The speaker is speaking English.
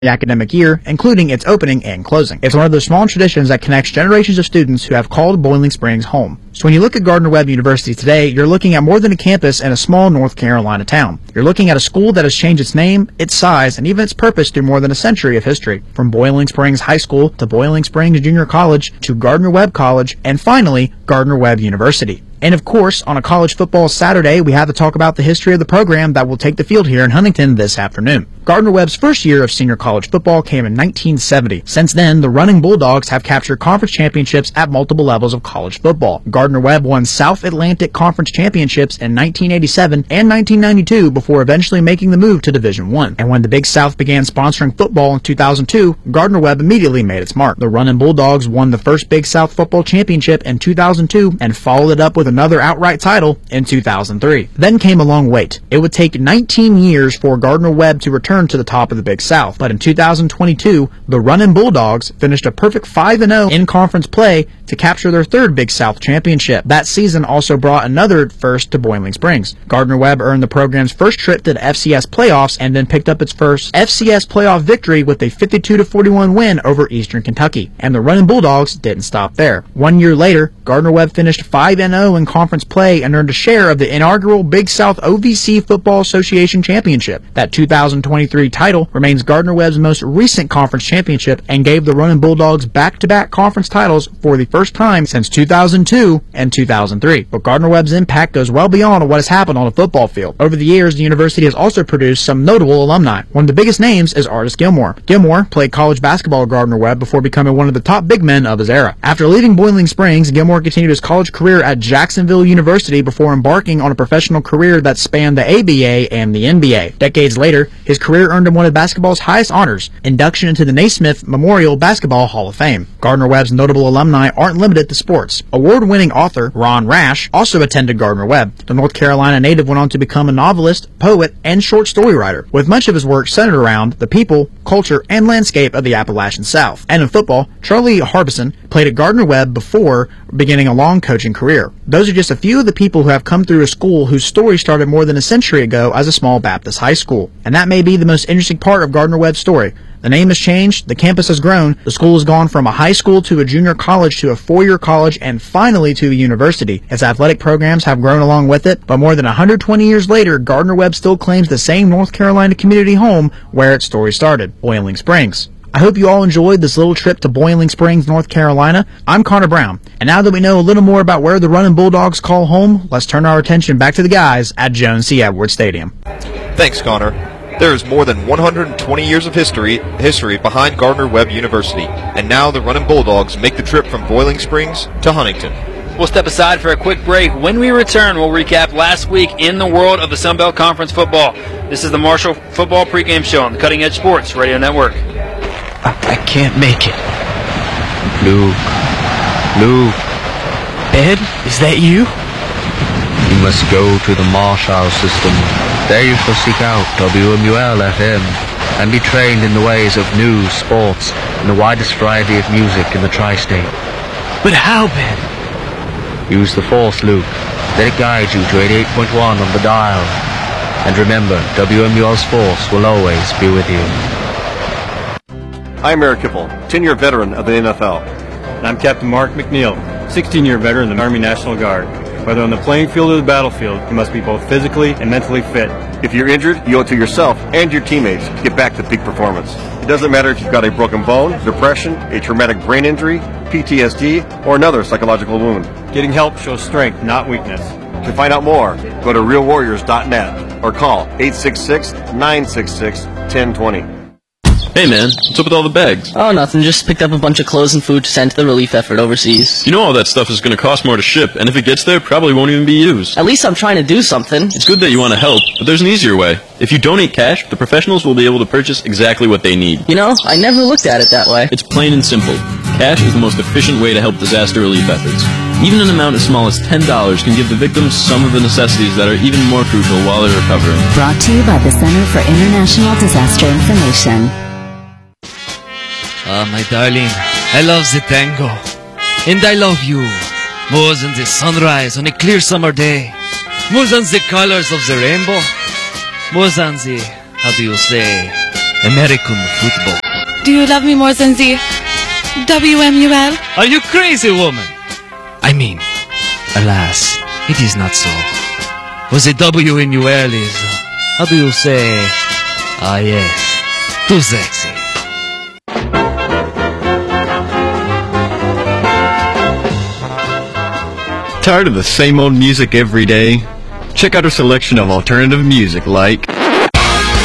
the academic year, including its opening and closing. It's one of those small traditions that connects generations of students who have called Boiling Springs home. So when you look at Gardner-Webb University today, you're looking at more than a campus in a small North Carolina town. You're looking at a school that has changed its name, its size, and even its purpose through more than a century of history. From Boiling Springs High School to Boiling Springs Junior College to Gardner-Webb College, and finally, Gardner-Webb University. And of course, on a college football Saturday, we have to talk about the history of the program that will take the field here in Huntington this afternoon. Gardner-Webb's first year of senior college football came in 1970. Since then, the Running Bulldogs have captured conference championships at multiple levels of college football. Gardner-Webb won South Atlantic Conference championships in 1987 and 1992 before eventually making the move to Division I. And when the Big South began sponsoring football in 2002, Gardner-Webb immediately made its mark. The Running Bulldogs won the first Big South football championship in 2002 and followed it up with another outright title in 2003. Then came a long wait. It would take 19 years for Gardner-Webb to return to the top of the Big South, but in 2022, the Runnin' Bulldogs finished a perfect 5-0 in conference play to capture their third Big South championship. That season also brought another first to Boiling Springs. Gardner-Webb earned the program's first trip to the FCS playoffs and then picked up its first FCS playoff victory with a 52-41 win over Eastern Kentucky. And the Runnin' Bulldogs didn't stop there. 1 year later, Gardner-Webb finished 5-0 in conference play and earned a share of the inaugural Big South OVC Football Association Championship. That 2023 title remains Gardner-Webb's most recent conference championship and gave the Runnin' Bulldogs back-to-back conference titles for the first time since 2002 and 2003. But Gardner-Webb's impact goes well beyond what has happened on a football field. Over the years, the university has also produced some notable alumni. One of the biggest names is Artis Gilmore. Gilmore played college basketball at Gardner-Webb before becoming one of the top big men of his era. After leaving Boiling Springs, Gilmore continued his college career at Jacksonville University before embarking on a professional career that spanned the ABA and the NBA. Decades later, his career earned him one of basketball's highest honors, induction into the Naismith Memorial Basketball Hall of Fame. Gardner-Webb's notable alumni aren't limited to sports. Award-winning author Ron Rash also attended Gardner-Webb. The North Carolina native went on to become a novelist, poet, and short story writer, with much of his work centered around the people, culture, and landscape of the Appalachian South. And in football, Charlie Harbison played at Gardner-Webb before beginning a long coaching career. Those are just a few of the people who have come through a school whose story started more than a century ago as a small Baptist high school. And that may be the most interesting part of Gardner-Webb's story. The name has changed, the campus has grown, the school has gone from a high school to a junior college to a four-year college and finally to a university. Its athletic programs have grown along with it, but more than 120 years later, Gardner-Webb still claims the same North Carolina community home where its story started, Boiling Springs. I hope you all enjoyed this little trip to Boiling Springs, North Carolina. I'm Connor Brown, and now that we know a little more about where the Runnin' Bulldogs call home, let's turn our attention back to the guys at Jones C. Edwards Stadium. Thanks, Connor. There is more than 120 years of history behind Gardner-Webb University, and now the Runnin' Bulldogs make the trip from Boiling Springs to Huntington. We'll step aside for a quick break. When we return, we'll recap last week in the world of the Sun Belt Conference football. This is the Marshall Football Pregame Show on the Cutting Edge Sports Radio Network. I can't make it. Luke. Ben, is that you? You must go to the Marshall system. There you shall seek out WMUL-FM and be trained in the ways of news, sports, and the widest variety of music in the tri-state. But how, Ben? Use the Force, Luke. Let it guide you to 88.1 on the dial. And remember, WMUL's Force will always be with you. I'm Eric Kipple, 10-year veteran of the NFL. And I'm Captain Mark McNeil, 16-year veteran of the Army National Guard. Whether on the playing field or the battlefield, you must be both physically and mentally fit. If you're injured, you owe it to yourself and your teammates to get back to peak performance. It doesn't matter if you've got a broken bone, depression, a traumatic brain injury, PTSD, or another psychological wound. Getting help shows strength, not weakness. To find out more, go to realwarriors.net or call 866-966-1020. Hey man, what's up with all the bags? Oh, nothing. Just picked up a bunch of clothes and food to send to the relief effort overseas. You know all that stuff is going to cost more to ship, and if it gets there, probably won't even be used. At least I'm trying to do something. It's good that you want to help, but there's an easier way. If you donate cash, the professionals will be able to purchase exactly what they need. You know, I never looked at it that way. It's plain and simple. Cash is the most efficient way to help disaster relief efforts. Even an amount as small as $10 can give the victims some of the necessities that are even more crucial while they're recovering. Brought to you by the Center for International Disaster Information. Ah, my darling, I love the tango. And I love you more than the sunrise on a clear summer day, more than the colors of the rainbow, more than the, how do you say, American football. Do you love me more than the WMUL? Are you crazy, woman? I mean, alas, it is not so. For the WMUL is, how do you say, yes, too sexy. Tired of the same old music every day? Check out our selection of alternative music like